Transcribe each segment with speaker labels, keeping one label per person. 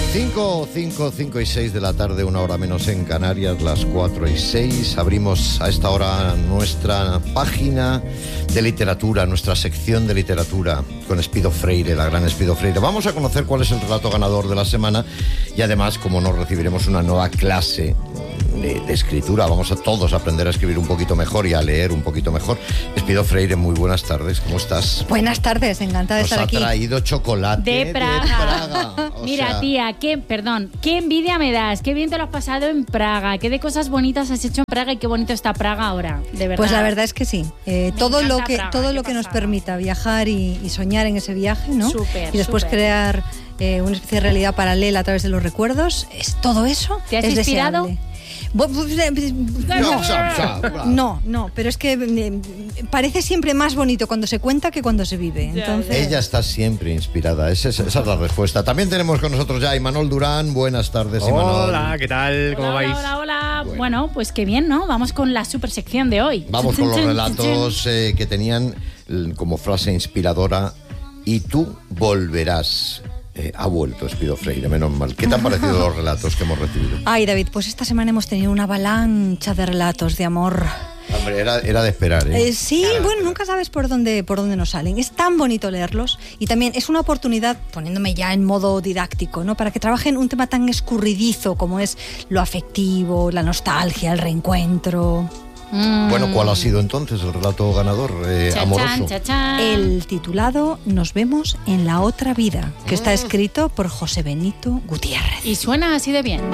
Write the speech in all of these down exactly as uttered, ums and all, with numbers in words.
Speaker 1: cinco, cinco, cinco y seis de la tarde, una hora menos en Canarias, las cuatro y seis. Abrimos a esta hora nuestra página de literatura, nuestra sección de literatura con Espido Freire, la gran Espido Freire. Vamos a conocer cuál es el relato ganador de la semana y además, como nos recibiremos una nueva clase de, de escritura, vamos a todos a aprender a escribir un poquito mejor y a leer un poquito mejor. Espido Freire, muy buenas tardes, ¿cómo estás?
Speaker 2: Buenas tardes, encantada de
Speaker 1: Nos
Speaker 2: estar aquí.
Speaker 1: Nos ha traído chocolate
Speaker 3: de Praga.
Speaker 1: De Praga. O
Speaker 3: Mira,
Speaker 1: sea...
Speaker 3: tía, qué, perdón, qué envidia me das, qué bien te lo has pasado en Praga, qué de cosas bonitas has hecho en Praga y qué bonito está Praga ahora, de verdad.
Speaker 2: Pues la verdad es que sí. Eh, todo lo que
Speaker 3: Praga,
Speaker 2: todo lo que nos permita viajar y, y soñar en ese viaje, ¿no?
Speaker 3: Súper,
Speaker 2: y después
Speaker 3: súper.
Speaker 2: crear eh, una especie de realidad paralela a través de los recuerdos, es todo eso.
Speaker 3: ¿Te has
Speaker 2: es
Speaker 3: inspirado?
Speaker 2: Deseable. No, no, no, pero es que eh, parece siempre más bonito cuando se cuenta que cuando se vive. Entonces...
Speaker 1: Ella está siempre inspirada, esa es, esa es la respuesta. También tenemos con nosotros ya a Imanol Durán. Buenas tardes, Imanol.
Speaker 4: Hola, ¿qué tal? ¿Cómo
Speaker 3: hola,
Speaker 4: vais?
Speaker 3: Hola, hola,
Speaker 1: Bueno.
Speaker 3: bueno, pues qué bien, ¿no? Vamos con la super sección de hoy.
Speaker 1: Vamos con los relatos eh, que tenían eh, como frase inspiradora: y tú volverás. Eh, ha vuelto Espido Freire, menos mal. ¿Qué te han parecido los relatos que hemos recibido?
Speaker 2: Ay, David, pues esta semana hemos tenido una avalancha de relatos de amor.
Speaker 1: Hombre, era, era de esperar, ¿eh?
Speaker 2: Eh, sí, bueno, nunca sabes por dónde, por dónde nos salen. Es tan bonito leerlos y también es una oportunidad, poniéndome ya en modo didáctico, ¿no? Para que trabajen un tema tan escurridizo como es lo afectivo, la nostalgia, el reencuentro.
Speaker 3: Mm.
Speaker 1: Bueno, ¿cuál ha sido entonces el relato ganador eh,
Speaker 3: Chachán,
Speaker 1: amoroso?
Speaker 3: chachán.
Speaker 2: El titulado Nos vemos en la otra vida, que está escrito por José Benito Gutiérrez.
Speaker 3: Y suena así de bien.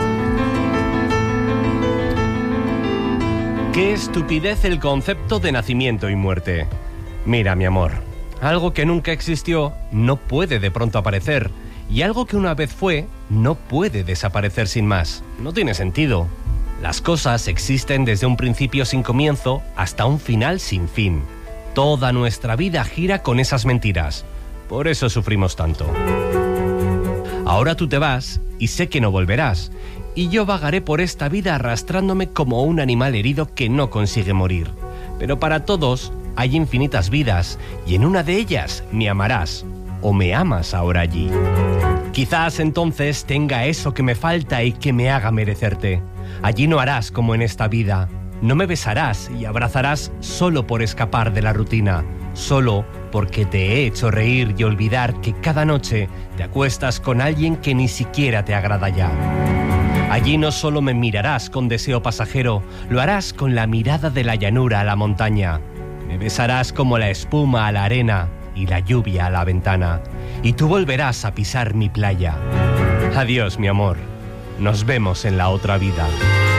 Speaker 4: Qué estupidez el concepto de nacimiento y muerte. Mira, mi amor, algo que nunca existió no puede de pronto aparecer, y algo que una vez fue no puede desaparecer sin más. No tiene sentido. Las cosas existen desde un principio sin comienzo hasta un final sin fin. Toda nuestra vida gira con esas mentiras. Por eso sufrimos tanto. Ahora tú te vas y sé que no volverás. Y yo vagaré por esta vida arrastrándome como un animal herido que no consigue morir. Pero para todos hay infinitas vidas y en una de ellas me amarás o me amas ahora allí. Quizás entonces tenga eso que me falta y que me haga merecerte. Allí no harás como en esta vida. No me besarás y abrazarás solo por escapar de la rutina. Solo porque te he hecho reír y olvidar que cada noche te acuestas con alguien que ni siquiera te agrada ya. Allí no solo me mirarás con deseo pasajero, lo harás con la mirada de la llanura a la montaña. Me besarás como la espuma a la arena y la lluvia a la ventana. Y tú volverás a pisar mi playa. Adiós, mi amor. Nos vemos en la otra vida.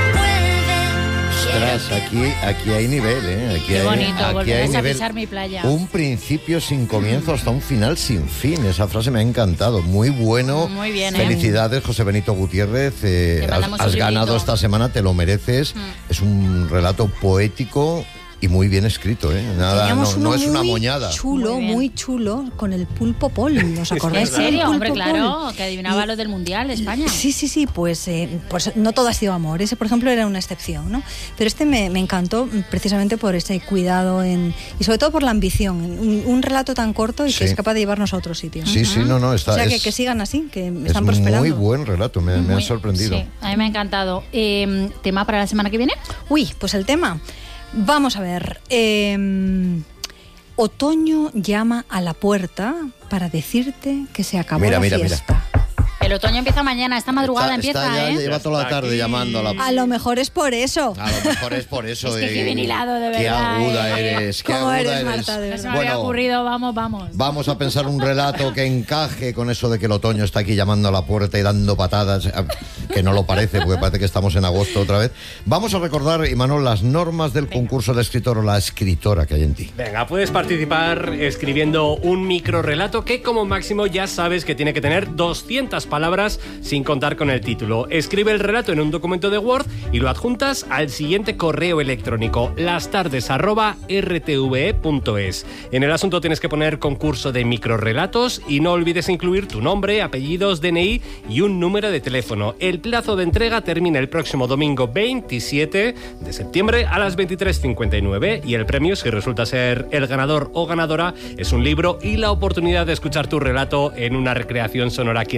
Speaker 1: Ostras, aquí, aquí hay nivel, ¿eh? Aquí
Speaker 3: Qué
Speaker 1: hay,
Speaker 3: bonito,
Speaker 1: aquí
Speaker 3: volverás
Speaker 1: hay
Speaker 3: a
Speaker 1: nivel.
Speaker 3: pisar mi playa.
Speaker 1: Un principio sin comienzo hasta un final sin fin. Esa frase me ha encantado. Muy bueno.
Speaker 3: Muy bien, ¿eh?
Speaker 1: Felicidades, José Benito Gutiérrez. Eh,
Speaker 3: Te
Speaker 1: has
Speaker 3: mandamos
Speaker 1: has
Speaker 3: un
Speaker 1: ganado
Speaker 3: librito.
Speaker 1: esta semana, te lo mereces.
Speaker 3: Mm.
Speaker 1: Es un relato poético y muy bien escrito, ¿eh? Nada,
Speaker 2: Teníamos
Speaker 1: no, no
Speaker 2: uno
Speaker 1: es una
Speaker 2: muy
Speaker 1: moñada.
Speaker 2: chulo,
Speaker 3: Muy bien.
Speaker 2: muy chulo, con el pulpo Pol, ¿os acordáis?
Speaker 3: ¿En serio?
Speaker 2: del
Speaker 3: Hombre,
Speaker 2: Pulpo
Speaker 3: claro,
Speaker 2: Pol?
Speaker 3: que adivinaba
Speaker 2: Y-
Speaker 3: lo del Mundial de España.
Speaker 2: Sí, sí, sí, pues, eh, pues no todo ha sido amor. Ese, por ejemplo, era una excepción, ¿no? Pero este me, me encantó precisamente por ese cuidado en, y sobre todo por la ambición. Un, un relato tan corto y
Speaker 1: Sí.
Speaker 2: que es capaz de llevarnos a otro sitio.
Speaker 1: Sí, sí, no, no, está.
Speaker 2: O sea, que,
Speaker 1: es,
Speaker 2: que sigan así, que
Speaker 1: es
Speaker 2: están prosperando.
Speaker 1: muy buen relato, me, me ha
Speaker 3: Muy-
Speaker 1: sorprendido.
Speaker 3: Sí, a mí me ha encantado. Eh, ¿Tema para la semana que viene?
Speaker 2: Uy, pues el tema. Vamos a ver. eh, otoño llama a la puerta para decirte que se acabó
Speaker 1: Mira,
Speaker 2: la
Speaker 1: mira, mira.
Speaker 2: fiesta.
Speaker 3: El otoño empieza mañana, esta madrugada
Speaker 1: Está-
Speaker 3: empieza,
Speaker 1: está ya,
Speaker 3: ¿eh?
Speaker 1: Lleva toda la
Speaker 4: Está
Speaker 1: tarde
Speaker 4: aquí.
Speaker 1: llamando a la
Speaker 2: A lo mejor es por eso.
Speaker 1: A lo mejor es por eso.
Speaker 3: Es que
Speaker 1: eh,
Speaker 3: qué bien hilado, de
Speaker 1: Qué
Speaker 3: verdad,
Speaker 1: aguda
Speaker 3: eh.
Speaker 1: eres, qué
Speaker 2: ¿Cómo
Speaker 1: aguda
Speaker 2: eres,
Speaker 1: eres.
Speaker 2: Marta, de
Speaker 3: No se
Speaker 2: verdad?
Speaker 3: me había ocurrido, vamos, vamos.
Speaker 1: Vamos a pensar un relato que encaje con eso de que el otoño está aquí llamando a la puerta y dando patadas, que no lo parece, porque parece que estamos en agosto otra vez. Vamos a recordar, Imanol, las normas del concurso del escritor o la escritora que hay en ti.
Speaker 4: Venga, puedes participar escribiendo un microrelato que como máximo ya sabes que tiene que tener doscientas palabras sin contar con el título. Escribe el relato en un documento de Word y lo adjuntas al siguiente correo electrónico: lastardes arroba r t v e punto es. En el asunto tienes que poner concurso de microrelatos y no olvides incluir tu nombre, apellidos, D N I y un número de teléfono. El plazo de entrega termina el próximo domingo veintisiete de septiembre a las veintitrés cincuenta y nueve y el premio, si resulta ser el ganador o ganadora, es un libro y la oportunidad de escuchar tu relato en una recreación sonora aquí en Las Tardes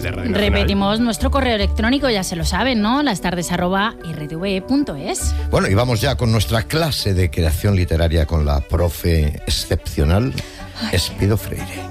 Speaker 4: de Radio Nacional.
Speaker 3: Repetimos nuestro correo electrónico, ya se lo saben, ¿no? Lastardes arroba r t v e punto es.
Speaker 1: Bueno, y vamos ya con nuestra clase de creación literaria con la profe excepcional, Espido Freire.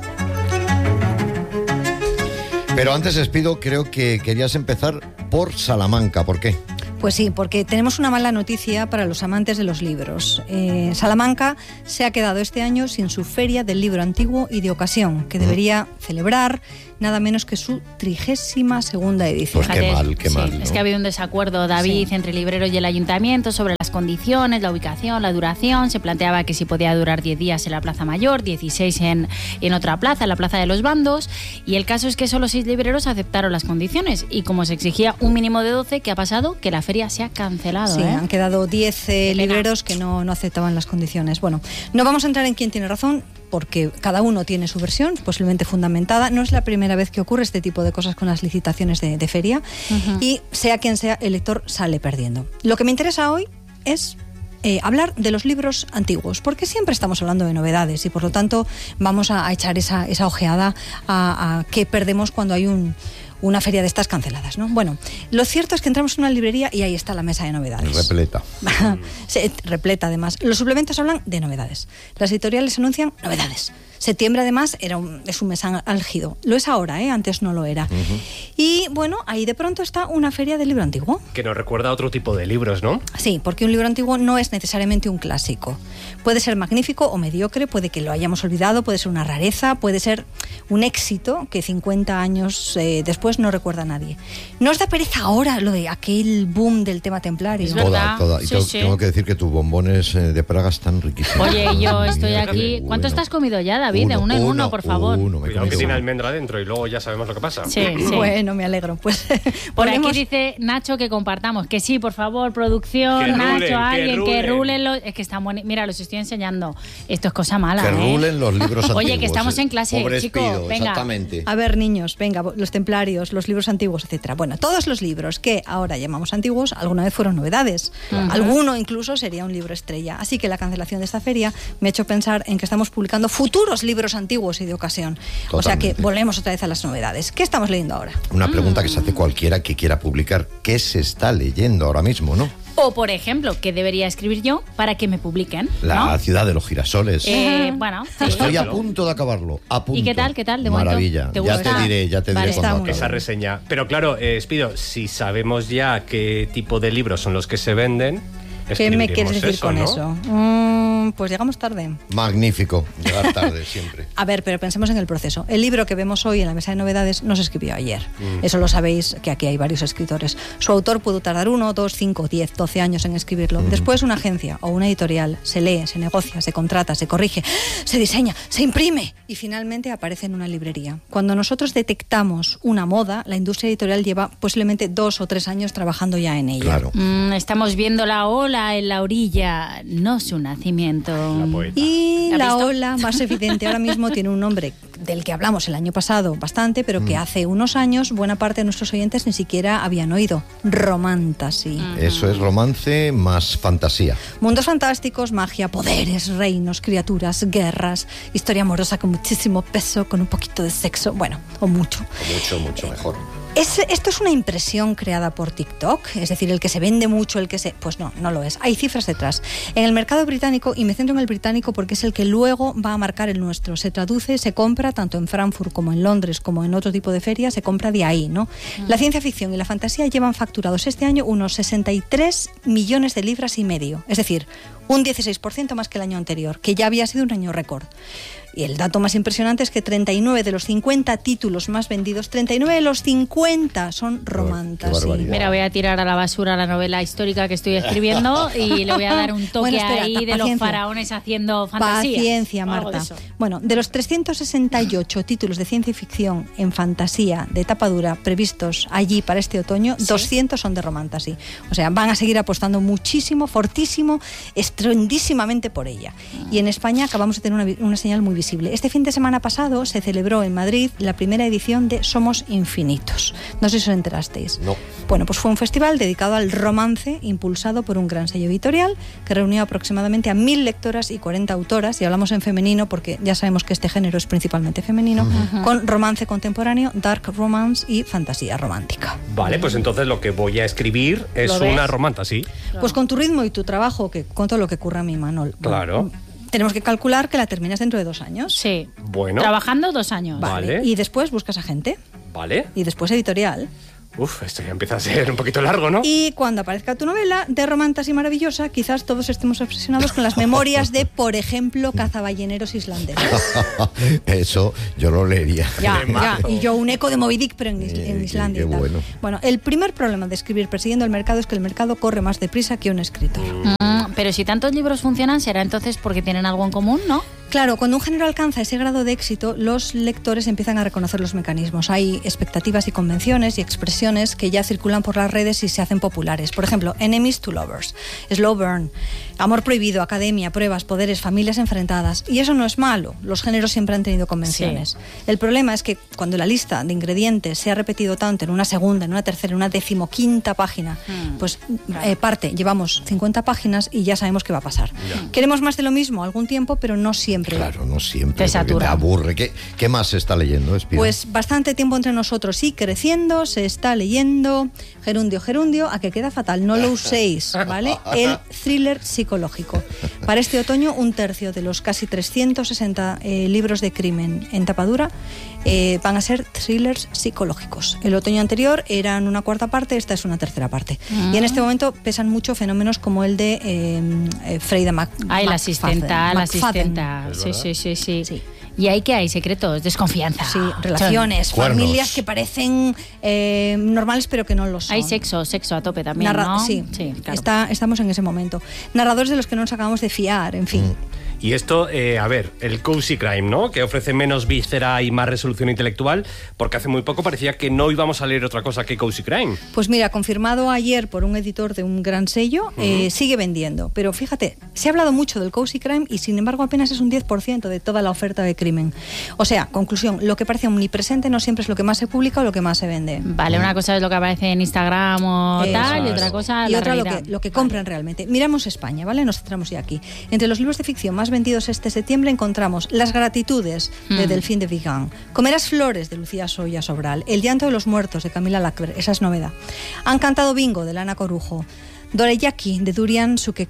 Speaker 1: Pero antes, Espido, creo que querías empezar por Salamanca. ¿Por qué?
Speaker 2: Pues sí, porque tenemos una mala noticia para los amantes de los libros. Eh, Salamanca se ha quedado este año sin su Feria del Libro Antiguo y de Ocasión, que debería celebrar nada menos que su trigésima segunda edición.
Speaker 1: Pues qué mal, qué
Speaker 3: sí,
Speaker 1: mal, ¿no?
Speaker 3: Es que ha habido un desacuerdo, David,
Speaker 2: Sí.
Speaker 3: entre libreros y el ayuntamiento sobre las condiciones, la ubicación, la duración. Se planteaba que si podía durar diez días en la Plaza Mayor, dieciséis en, en otra plaza, en la Plaza de los Bandos. Y el caso es que solo seis libreros aceptaron las condiciones. Y como se exigía un mínimo de doce, ¿qué ha pasado? Que la feria se ha cancelado.
Speaker 2: Sí,
Speaker 3: ¿eh?
Speaker 2: han quedado diez eh,
Speaker 3: Elena.
Speaker 2: libreros que no, no aceptaban las condiciones. Bueno, no vamos a entrar en quién tiene razón, porque cada uno tiene su versión, posiblemente fundamentada. No es la primera vez que ocurre este tipo de cosas con las licitaciones de, de feria.
Speaker 3: Ujú.
Speaker 2: Y sea quien sea, el lector sale perdiendo. Lo que me interesa hoy es eh, hablar de los libros antiguos, porque siempre estamos hablando de novedades y por lo tanto vamos a, a echar esa, esa ojeada a, a qué perdemos cuando hay un... una feria de estas canceladas, ¿no? Bueno, lo cierto es que entramos en una librería y ahí está la mesa de novedades.
Speaker 1: Repleta.
Speaker 2: Se, repleta, además. Los suplementos hablan de novedades. Las editoriales anuncian novedades. Septiembre, además, era un, es un mes álgido. Lo es ahora, ¿eh? Antes no lo era. Uh-huh. Y, bueno, ahí de pronto está una feria del libro antiguo.
Speaker 4: Que nos recuerda a otro tipo de libros, ¿no?
Speaker 2: Sí, porque un libro antiguo no es necesariamente un clásico. Puede ser magnífico o mediocre, puede que lo hayamos olvidado, puede ser una rareza, puede ser un éxito que cincuenta años eh, después no recuerda a nadie. ¿No os da pereza ahora lo de aquel boom del tema templario?
Speaker 3: Es
Speaker 1: Toda,
Speaker 3: verdad.
Speaker 1: toda. Y
Speaker 3: Sí,
Speaker 1: tengo,
Speaker 3: sí.
Speaker 1: tengo que decir que tus bombones eh, de Praga están riquísimos.
Speaker 3: Oye, yo estoy
Speaker 1: Mira,
Speaker 3: aquí.
Speaker 1: qué
Speaker 3: ¿Cuántos
Speaker 1: bueno.
Speaker 3: te has comido ya, David? De uno en uno, por favor.
Speaker 1: Uno, me he
Speaker 4: Cuidado que
Speaker 1: comido
Speaker 4: tiene
Speaker 1: uno.
Speaker 4: almendra dentro y luego ya sabemos lo que pasa.
Speaker 3: Sí, sí.
Speaker 2: Bueno, me alegro. Pues
Speaker 3: Por
Speaker 2: ponemos-
Speaker 3: aquí dice Nacho que compartamos. Que sí, por favor, producción,
Speaker 4: Que
Speaker 3: Nacho,
Speaker 4: rulen, que
Speaker 3: alguien, que
Speaker 4: rulen.
Speaker 3: rulen los... Es que están boni... Mira, los estoy enseñando. Esto es cosa mala,
Speaker 1: Que
Speaker 3: ¿eh?
Speaker 1: rulen los libros antiguos.
Speaker 3: Oye, que estamos
Speaker 1: eh.
Speaker 3: en clase,
Speaker 1: Pobre
Speaker 3: chico,
Speaker 1: Espido,
Speaker 3: venga.
Speaker 1: exactamente.
Speaker 2: A ver, niños, venga, los templarios, los libros antiguos, etcétera. Bueno, todos los libros que ahora llamamos antiguos alguna vez fueron novedades.
Speaker 3: Ujú.
Speaker 2: Alguno incluso sería un libro estrella. Así que la cancelación de esta feria me ha hecho pensar en que estamos publicando futuros libros antiguos y de ocasión. O sea que
Speaker 1: Totalmente.
Speaker 2: volvemos otra vez a las novedades. ¿Qué estamos leyendo ahora?
Speaker 1: Una pregunta que se hace cualquiera que quiera publicar. ¿Qué se está leyendo ahora mismo, no?
Speaker 3: O, por ejemplo, ¿qué debería escribir yo para que me publiquen?
Speaker 1: La
Speaker 3: ¿no?
Speaker 1: ciudad de los girasoles.
Speaker 3: Eh, bueno, sí.
Speaker 1: Estoy a punto de acabarlo. A punto.
Speaker 3: ¿Y qué tal? ¿Qué tal? De momento,
Speaker 1: Maravilla.
Speaker 3: ¿te
Speaker 1: Ya
Speaker 3: gusta?
Speaker 1: te diré, ya te
Speaker 3: Vale,
Speaker 1: diré cuando
Speaker 2: está muy
Speaker 1: acabe.
Speaker 4: Esa reseña. Pero claro, eh, Espido, si sabemos ya qué tipo de libros son los que se venden,
Speaker 2: ¿Qué me quieres
Speaker 4: escribiremos
Speaker 2: decir
Speaker 4: eso,
Speaker 2: con
Speaker 4: ¿no?
Speaker 2: eso? Mm, pues llegamos tarde.
Speaker 1: Magnífico. Llegar tarde siempre.
Speaker 2: A ver, pero pensemos en el proceso. El libro que vemos hoy en la mesa de novedades no se escribió ayer.
Speaker 1: Mm.
Speaker 2: Eso lo sabéis, que aquí hay varios escritores. Su autor pudo tardar uno, dos, cinco, diez, doce años en escribirlo.
Speaker 1: Mm.
Speaker 2: Después una agencia o una editorial se lee, se negocia, se contrata, se corrige, se diseña, se imprime y finalmente aparece en una librería. Cuando nosotros detectamos una moda, la industria editorial lleva posiblemente dos o tres años trabajando ya en ella.
Speaker 1: Claro.
Speaker 3: Mm, estamos viendo la ola en la orilla, no su nacimiento.
Speaker 4: La poeta.
Speaker 2: Y
Speaker 3: ¿La has
Speaker 2: la
Speaker 3: visto?
Speaker 2: ola más evidente ahora mismo tiene un nombre del que hablamos el año pasado bastante, pero que hace unos años buena parte de nuestros oyentes ni siquiera habían oído. Romantasy.
Speaker 1: Eso es romance más fantasía.
Speaker 2: Mundos fantásticos, magia, poderes, reinos, criaturas, guerras, historia amorosa con muchísimo peso, con un poquito de sexo, bueno, o mucho.
Speaker 1: Mucho, mucho mejor.
Speaker 2: ¿Es, ¿Esto es una impresión creada por TikTok? Es decir, el que se vende mucho, el que se... Pues no, no lo es. Hay cifras detrás. En el mercado británico, y me centro en el británico porque es el que luego va a marcar el nuestro, se traduce, se compra tanto en Frankfurt como en Londres, como en otro tipo de ferias, se compra de ahí, ¿no? La ciencia ficción y la fantasía llevan facturados este año unos sesenta y tres millones de libras y medio. Es decir, un dieciséis por ciento más que el año anterior, que ya había sido un año récord. Y el dato más impresionante es que treinta y nueve de los cincuenta títulos más vendidos, treinta y nueve de los cincuenta son romantasy.
Speaker 1: barbaridad.
Speaker 3: Mira, voy a tirar a la basura la novela histórica que estoy escribiendo y le voy a dar un toque
Speaker 2: Bueno, espera,
Speaker 3: ahí de los
Speaker 2: paciencia.
Speaker 3: faraones haciendo fantasía.
Speaker 2: Paciencia,
Speaker 3: o algo de
Speaker 2: Marta.
Speaker 3: eso.
Speaker 2: Bueno, de los trescientos sesenta y ocho títulos de ciencia ficción en fantasía de tapa dura previstos allí para este otoño,
Speaker 3: Sí.
Speaker 2: doscientos son de romantasy. O sea, van a seguir apostando muchísimo, fortísimo, estruendísimamente por ella. Y en España acabamos de tener una, vi- una señal muy invisible. Este fin de semana pasado se celebró en Madrid la primera edición de Somos Infinitos. No sé si os enterasteis.
Speaker 1: No.
Speaker 2: Bueno, pues fue un festival dedicado al romance, impulsado por un gran sello editorial que reunió aproximadamente a mil lectoras y cuarenta autoras, y hablamos en femenino porque ya sabemos que este género es principalmente femenino, uh-huh. con romance contemporáneo, dark romance y fantasía romántica.
Speaker 5: Vale, pues entonces lo que voy a escribir es una romanta, ¿sí?
Speaker 2: Pues con tu ritmo y tu trabajo, que con todo lo que ocurre a mi Manol.
Speaker 5: Claro.
Speaker 2: Bueno, tenemos que calcular que la terminas dentro de dos años.
Speaker 3: Sí.
Speaker 5: Bueno.
Speaker 3: Trabajando dos años.
Speaker 2: Vale.
Speaker 5: Vale.
Speaker 2: Y después buscas a gente.
Speaker 5: Vale.
Speaker 2: Y después editorial.
Speaker 5: Uf, esto ya empieza a ser un poquito largo, ¿no?
Speaker 2: Y cuando aparezca tu novela de romantas y maravillosa, quizás todos estemos obsesionados con las memorias de, por ejemplo, cazaballeneros islandeses.
Speaker 1: Eso yo lo leería.
Speaker 2: Ya, ya. Y yo un eco de Moby Dick, pero en, Is- en
Speaker 1: Eh,
Speaker 2: Islandia
Speaker 1: qué
Speaker 2: y tal.
Speaker 1: bueno.
Speaker 2: Bueno, el primer problema de escribir persiguiendo el mercado es que el mercado corre más deprisa que un escritor.
Speaker 3: Mm, pero si tantos libros funcionan, será entonces porque tienen algo en común, ¿no?
Speaker 2: Claro, cuando un género alcanza ese grado de éxito, los lectores empiezan a reconocer los mecanismos. Hay expectativas y convenciones y expresiones que ya circulan por las redes y se hacen populares. Por ejemplo, enemies to lovers, slow burn, amor prohibido, academia, pruebas, poderes, familias enfrentadas. Y eso no es malo. Los géneros siempre han tenido convenciones. Sí. El problema es que cuando la lista de ingredientes se ha repetido tanto en una segunda, en una tercera, en una decimoquinta página, mm. pues eh, parte, llevamos cincuenta páginas y ya sabemos qué va a pasar. Ya. Queremos más de lo mismo algún tiempo, pero no siempre.
Speaker 1: Claro, no siempre.
Speaker 3: Te satura.
Speaker 1: Me aburre. ¿Qué, ¿Qué más se está leyendo, Espía?
Speaker 2: Pues bastante tiempo entre nosotros y creciendo se está leyendo Gerundio, Gerundio, a que queda fatal, no lo uséis, ¿vale? El thriller psicológico. Para este otoño, un tercio de los casi trescientos sesenta eh, libros de crimen en tapadura eh, van a ser thrillers psicológicos. El otoño anterior eran una cuarta parte, esta es una tercera parte. Mm. Y en este momento pesan mucho fenómenos como el de eh, eh, Freida Mac
Speaker 3: Ay, la asistenta, la asistenta.
Speaker 5: Sí,
Speaker 3: sí, sí, sí, sí. ¿Y ahí qué hay? ¿Secretos? ¿Desconfianza?
Speaker 2: Sí, relaciones,
Speaker 1: Cuernos.
Speaker 2: familias que parecen eh, normales pero que no lo son.
Speaker 3: Hay sexo, sexo a tope también,
Speaker 2: Narra-
Speaker 3: ¿no?
Speaker 2: Sí,
Speaker 3: sí claro.
Speaker 2: Está, estamos en ese momento. Narradores de los que no nos acabamos de fiar, en fin.
Speaker 1: Mm.
Speaker 5: Y esto, eh, a ver, el cozy crime, ¿no? Que ofrece menos víscera y más resolución intelectual, porque hace muy poco parecía que no íbamos a leer otra cosa que cozy crime.
Speaker 2: Pues mira, confirmado ayer por un editor de un gran sello, uh-huh. eh, sigue vendiendo. Pero fíjate, se ha hablado mucho del cozy crime y sin embargo apenas es un diez por ciento de toda la oferta de crimen. O sea, conclusión, lo que parece omnipresente no siempre es lo que más se publica o lo que más se vende.
Speaker 3: Vale, una cosa es lo que aparece en Instagram o
Speaker 2: Eso
Speaker 3: tal,
Speaker 2: es.
Speaker 3: y otra cosa
Speaker 2: y
Speaker 3: la
Speaker 2: otra lo
Speaker 3: realidad.
Speaker 2: que, lo que compran vale. realmente. Miramos España, ¿vale? Nos centramos ya aquí. Entre los libros de ficción más vendidos este septiembre encontramos Las gratitudes de mm. Delfín de Vigan, Comerás flores de Lucía Soya Sobral, El llanto de los muertos de Camila Lackberg, esa es novedad. Han cantado bingo de Lana Corujo, Dorayaki de Durian Suke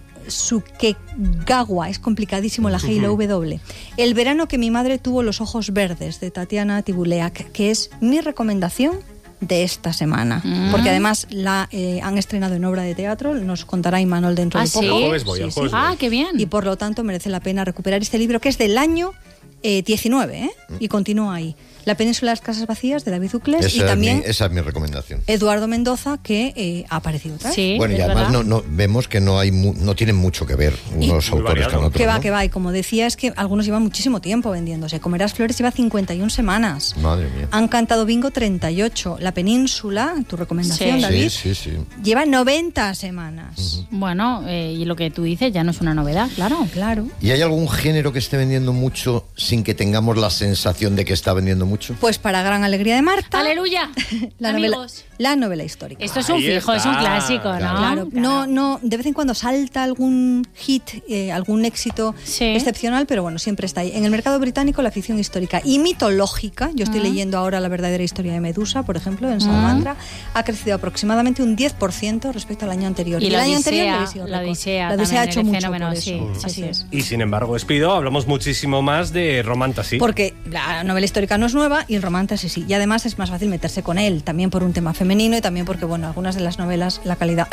Speaker 2: Sukegawa, es complicadísimo la G y la W. El verano que mi madre tuvo los ojos verdes de Tatiana Tibuleak, que es mi recomendación de esta semana, mm. porque además la eh, han estrenado en obra de teatro, nos contará Imanol dentro
Speaker 3: ¿Ah,
Speaker 2: de poco.
Speaker 3: ¿sí?
Speaker 5: El jueves voy,
Speaker 2: sí,
Speaker 5: el
Speaker 2: sí.
Speaker 5: jueves voy.
Speaker 3: Ah, qué bien.
Speaker 2: Y por lo tanto merece la pena recuperar este libro que es del año eh, diecinueve, ¿eh? Mm. Y continúa ahí. La península de las casas vacías de David Uclés
Speaker 1: esa
Speaker 2: y también
Speaker 1: es mi, esa es mi recomendación.
Speaker 2: Eduardo Mendoza, que eh, ha aparecido otra vez.
Speaker 3: Sí,
Speaker 1: bueno, y además no, no, vemos que no hay mu, no tienen mucho que ver unos
Speaker 5: y
Speaker 1: autores con otros.
Speaker 2: Que va,
Speaker 1: ¿no?
Speaker 2: que va. Y como decía, es que algunos llevan muchísimo tiempo vendiéndose. Comerás flores lleva cincuenta y una semanas.
Speaker 1: Madre mía.
Speaker 2: Han cantado bingo treinta y ocho. La península, tu recomendación,
Speaker 3: Sí.
Speaker 2: David,
Speaker 1: Sí, sí, sí.
Speaker 2: lleva noventa semanas.
Speaker 1: Uh-huh.
Speaker 3: Bueno, eh, y lo que tú dices ya no es una novedad, claro.
Speaker 2: Claro.
Speaker 1: ¿Y hay algún género que esté vendiendo mucho sin que tengamos la sensación de que está vendiendo mucho?
Speaker 2: Pues para gran alegría de Marta,
Speaker 3: ¡Aleluya!
Speaker 2: la novela,
Speaker 3: Amigos.
Speaker 2: la novela histórica.
Speaker 3: Esto es un
Speaker 5: Ahí
Speaker 3: fijo,
Speaker 5: está.
Speaker 3: es un clásico, ¿no?
Speaker 2: Claro, no, no, de vez en cuando salta algún hit, eh, algún éxito
Speaker 3: Sí.
Speaker 2: excepcional, pero bueno, siempre está ahí. En el mercado británico, la ficción histórica y mitológica, yo estoy
Speaker 3: Mm.
Speaker 2: leyendo ahora La verdadera historia de Medusa, por ejemplo, en Salamandra, ha crecido aproximadamente un diez por ciento respecto al año anterior.
Speaker 3: Y
Speaker 2: el
Speaker 3: la
Speaker 2: año
Speaker 3: Odisea,
Speaker 2: anterior le habéis sido
Speaker 3: la
Speaker 2: récord.
Speaker 3: Odisea
Speaker 2: La Odisea ha
Speaker 3: también,
Speaker 2: hecho
Speaker 3: el
Speaker 2: mucho
Speaker 3: fenómeno,
Speaker 2: por eso.
Speaker 3: sí,
Speaker 2: Así
Speaker 3: sí.
Speaker 2: es.
Speaker 5: Y sin embargo, Espido, hablamos muchísimo más de Romantasy.
Speaker 2: Porque la novela histórica no es nueva y el romance sí. Y además es más fácil meterse con él, también por un tema femenino y también porque, bueno, algunas de las novelas, la calidad...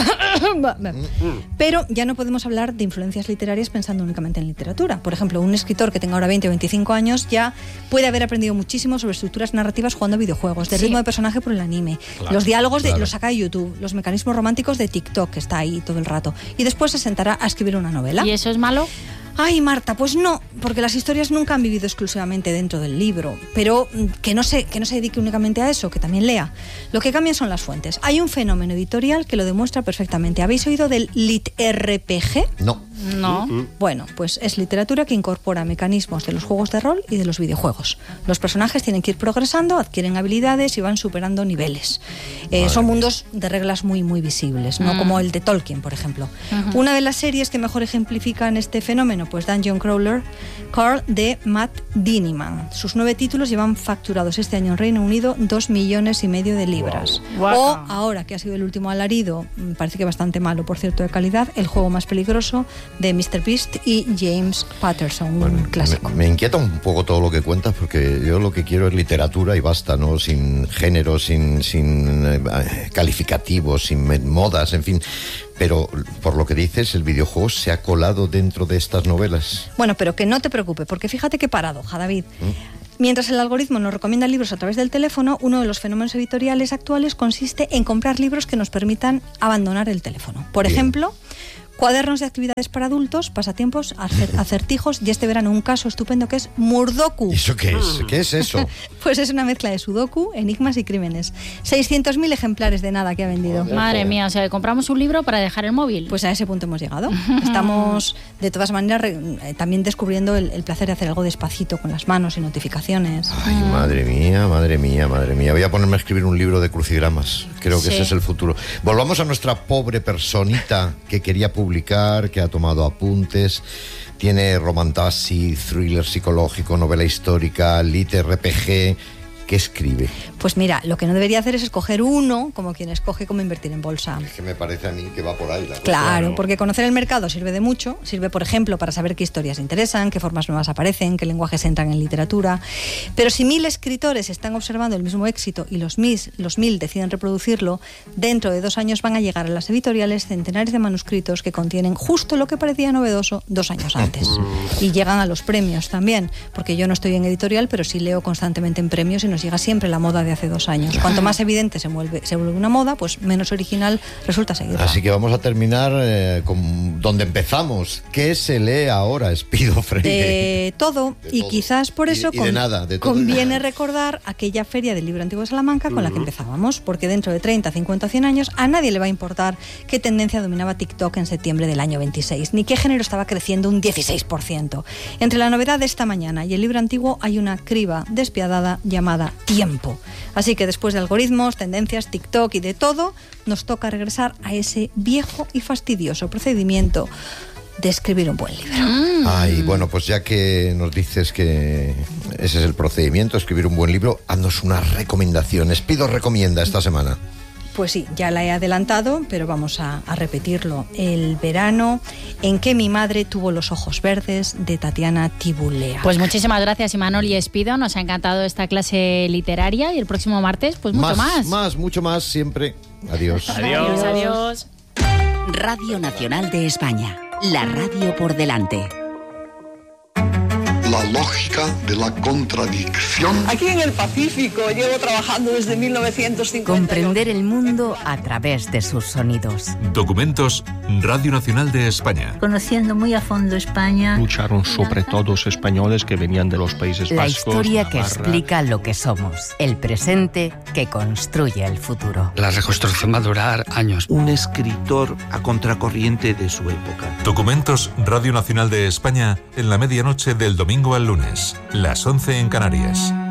Speaker 2: Pero ya no podemos hablar de influencias literarias pensando únicamente en literatura. Por ejemplo, un escritor que tenga ahora veinte o veinticinco años ya puede haber aprendido muchísimo sobre estructuras narrativas jugando a videojuegos, de
Speaker 3: Sí.
Speaker 2: ritmo de personaje por el anime,
Speaker 5: Claro,
Speaker 2: los diálogos de,
Speaker 1: claro.
Speaker 2: los saca de YouTube, los mecanismos románticos de TikTok, que está ahí todo el rato. Y después se sentará a escribir una novela.
Speaker 3: ¿Y eso es malo?
Speaker 2: Ay, Marta, pues no, porque las historias nunca han vivido exclusivamente dentro del libro, pero que no se, que no se dedique únicamente a eso, que también lea. Lo que cambian son las fuentes. Hay un fenómeno editorial que lo demuestra perfectamente. ¿Habéis oído del lit R P G?
Speaker 1: No.
Speaker 3: No.
Speaker 2: Bueno, pues es literatura que incorpora mecanismos de los juegos de rol y de los videojuegos. Los personajes tienen que ir progresando, adquieren habilidades y van superando niveles. Eh, son mundos de reglas muy, muy visibles, no
Speaker 3: Mm.
Speaker 2: como el de Tolkien, por ejemplo.
Speaker 3: Ujú.
Speaker 2: Una de las series que mejor ejemplifican este fenómeno, pues Dungeon Crawler, Carl de Matt Diniman. Sus nueve títulos llevan facturados este año en Reino Unido dos millones y medio de libras.
Speaker 3: Wow.
Speaker 2: O
Speaker 3: Guaca.
Speaker 2: ahora que ha sido el último alarido, mm, parece que bastante malo, por cierto, de calidad, el juego más peligroso de míster Beast y James Patterson, un clásico.
Speaker 1: Me, me inquieta un poco todo lo que cuentas, porque yo lo que quiero es literatura y basta, ¿no? Sin género, sin, sin eh, calificativos, sin me- modas, en fin. Pero por lo que dices, el videojuego se ha colado dentro de estas novelas.
Speaker 2: Bueno, pero que no te preocupes, porque fíjate qué paradoja, David. Mientras el algoritmo nos recomienda libros a través del teléfono, uno de los fenómenos editoriales actuales consiste en comprar libros que nos permitan abandonar el teléfono. Por
Speaker 1: Bien.
Speaker 2: ejemplo, cuadernos de actividades para adultos, pasatiempos, acer- acertijos y este verano un caso estupendo que es Murdoku.
Speaker 1: ¿Y eso qué es? ¿Qué es eso?
Speaker 2: Pues es una mezcla de sudoku, enigmas y crímenes. seiscientos mil ejemplares de nada que ha vendido.
Speaker 3: Madre mía, o sea, que compramos un libro para dejar el móvil.
Speaker 2: Pues a ese punto hemos llegado. Estamos, de todas maneras, re- eh, también descubriendo el, el placer de hacer algo despacito con las manos y notificaciones.
Speaker 1: Ay, madre mía, madre mía, madre mía. Voy a ponerme a escribir un libro de crucigramas. Creo que
Speaker 3: Sí.
Speaker 1: ese es el futuro. Volvamos a nuestra pobre personita que quería publicar, que ha tomado apuntes. Tiene romantasy, thriller psicológico, novela histórica, lit R P G. ¿Qué escribe?
Speaker 2: Pues mira, lo que no debería hacer es escoger uno como quien escoge cómo invertir en bolsa.
Speaker 1: Es que me parece a mí que va por ahí la cosa.
Speaker 2: Claro, porque conocer el mercado sirve de mucho. Sirve, por ejemplo, para saber qué historias interesan, qué formas nuevas aparecen, qué lenguajes entran en literatura. Pero si mil escritores están observando el mismo éxito y los mil, los mil deciden reproducirlo, dentro de dos años van a llegar a las editoriales centenares de manuscritos que contienen justo lo que parecía novedoso dos años antes. Y llegan a los premios también, porque yo no estoy en editorial, pero sí leo constantemente en premios y nos llega siempre la moda de hace dos años. Cuanto más evidente se vuelve, se vuelve una moda, pues menos original resulta seguirla.
Speaker 1: Así que vamos a terminar eh, con donde empezamos. ¿Qué se lee ahora, Espido Freire?
Speaker 2: De todo,
Speaker 1: De
Speaker 2: y
Speaker 1: todo.
Speaker 2: quizás por
Speaker 1: Y-
Speaker 2: eso
Speaker 1: y de
Speaker 2: con-
Speaker 1: nada, de todo y
Speaker 2: conviene
Speaker 1: nada.
Speaker 2: recordar aquella feria del libro antiguo de Salamanca con la que empezábamos, porque dentro de treinta, cincuenta o cien años a nadie le va a importar qué tendencia dominaba TikTok en septiembre del año veintiséis, ni qué género estaba creciendo un dieciséis por ciento. Entre la novedad de esta mañana y el libro antiguo hay una criba despiadada llamada tiempo. Así que después de algoritmos, tendencias, TikTok y de todo, nos toca regresar a ese viejo y fastidioso procedimiento de escribir un buen libro.
Speaker 1: Ay, bueno, pues ya que nos dices que ese es el procedimiento, escribir un buen libro, haznos unas recomendaciones. Pido recomienda esta semana.
Speaker 2: Pues sí, ya la he adelantado, pero vamos a, a repetirlo. El verano en que mi madre tuvo los ojos verdes, de Tatiana Tibulea.
Speaker 3: Pues muchísimas gracias, Imanol y Espido. Nos ha encantado esta clase literaria y el próximo martes, pues mucho más.
Speaker 1: Más, mucho más, siempre. Adiós.
Speaker 3: Adiós, adiós.
Speaker 6: Radio Nacional de España. La radio por delante.
Speaker 7: La lógica de la contradicción.
Speaker 8: Aquí en el Pacífico llevo trabajando desde mil novecientos cincuenta.
Speaker 6: Comprender el mundo a través de sus sonidos.
Speaker 9: Documentos Radio Nacional de España.
Speaker 10: Conociendo muy a fondo España.
Speaker 11: Lucharon sobre todo los españoles que venían de los Países
Speaker 6: La
Speaker 11: Vascos.
Speaker 6: historia que
Speaker 11: Navarra.
Speaker 6: explica lo que somos. El presente que construye el futuro.
Speaker 12: La reconstrucción va a durar años.
Speaker 13: Un escritor a contracorriente de su época.
Speaker 9: Documentos Radio Nacional de España en la medianoche del domingo al lunes, las once en Canarias.